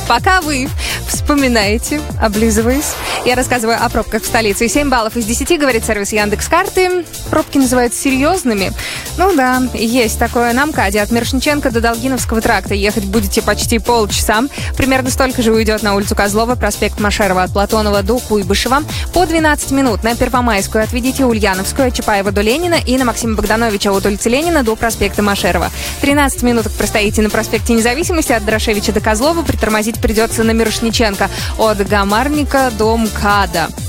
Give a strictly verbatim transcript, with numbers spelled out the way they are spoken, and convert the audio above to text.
Пока вы вспоминаете, облизываясь, я рассказываю о пробках в столице. семь баллов из десяти, говорит сервис Яндекс.Карты. Пробки называют серьезными. Ну да, есть такое. На МКАДе от Мирошниченко до Долгиновского тракта ехать будете почти полчаса. Примерно столько же уйдет на улицу Козлова, проспект Машерова от Платонова до Куйбышева. По двенадцать минут на Первомайскую отведите Ульяновскую от Чапаева до Ленина и на Максима Богдановича от улицы Ленина до проспекта Машерова. тринадцать минуток простоите на проспекте Независимости от Дорошевича до Козлова. Притормозить придется на Мирошниченко от Гамарника до МКАДа.